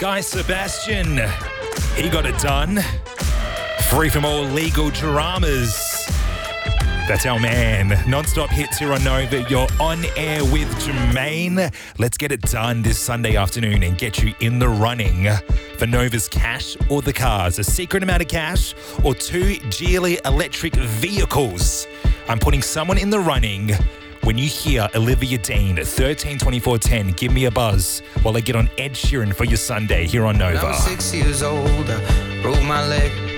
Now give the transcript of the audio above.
Guy Sebastian, he got it done. Free from all legal dramas. That's our man. Non-stop hits here on Nova. You're on air with Jermaine. Let's get it done this Sunday afternoon and get you in the running for Nova's cash or the cars. A secret amount of cash or 2 Geely electric vehicles. I'm putting someone in the running. When you hear Olivia Dean at 132410, give me a buzz while I get on Ed Sheeran for your Sunday here on Nova. I was 6 years old, I broke my leg.